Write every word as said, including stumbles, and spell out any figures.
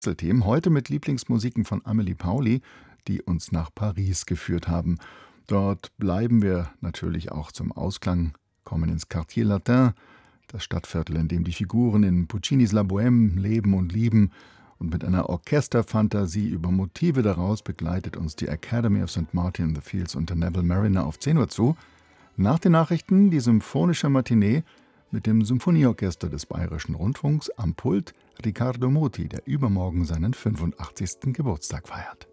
Themen heute mit Lieblingsmusiken von Amélie Pauli, die uns nach Paris geführt haben. Dort bleiben wir natürlich auch zum Ausklang, kommen ins Quartier Latin, das Stadtviertel, in dem die Figuren in Puccinis La Bohème leben und lieben, und mit einer Orchesterfantasie über Motive daraus begleitet uns die Academy of Saint Martin in the Fields unter Neville Marriner auf zehn Uhr zu. Nach den Nachrichten die symphonische Matinee mit dem Symphonieorchester des Bayerischen Rundfunks, am Pult Riccardo Muti, der übermorgen seinen fünfundachtzigsten Geburtstag feiert.